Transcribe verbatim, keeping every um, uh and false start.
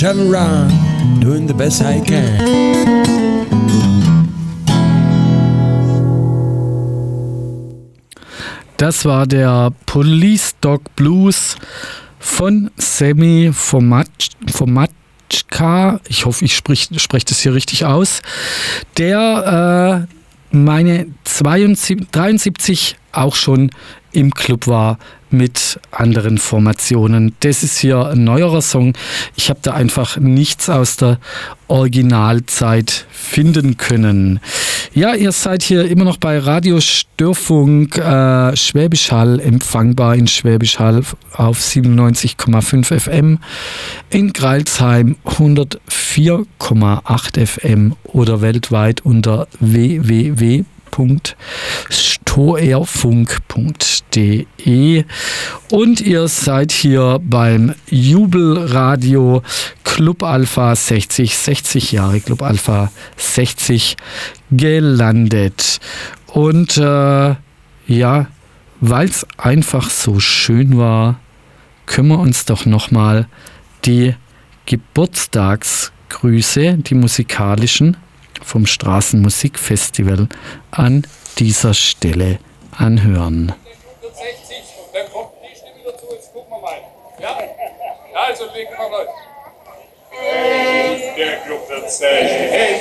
travel around, doing the best I can. Das war der Police Dog Blues von Semi Fomatschka. Ich hoffe, ich spreche sprech das hier richtig aus. Der äh, meine zweiundsiebzig, dreiundsiebzig auch schon im Club war mit anderen Formationen. Das ist hier ein neuerer Song. Ich habe da einfach nichts aus der Originalzeit finden können. Ja, ihr seid hier immer noch bei Radio Störfunk äh, Schwäbisch Hall, empfangbar in Schwäbisch Hall auf siebenundneunzig Komma fünf F M, in Greilsheim hundertvier Komma acht F M oder weltweit unter w w w punkt stoerfunk punkt d e. Und ihr seid hier beim Jubelradio Club Alpha sechzig, sechzig Jahre Club Alpha sechzig gelandet. Und äh, ja, weil es einfach so schön war, können wir uns doch nochmal die Geburtstagsgrüße, die musikalischen, vom Straßenmusikfestival an dieser Stelle anhören. Der kommt die Stimme dazu, jetzt gucken wir mal. Ja, also legen wir los. Der Club wird sechzig,